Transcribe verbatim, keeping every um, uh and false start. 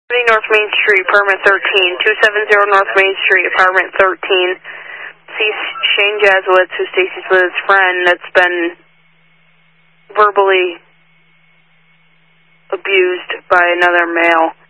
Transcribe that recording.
North Main Street, apartment thirteen, two seventy North Main Street, apartment thirteen. See Shane Jaslowitz, who's Stacy's Liz friend, that's been verbally abused by another male.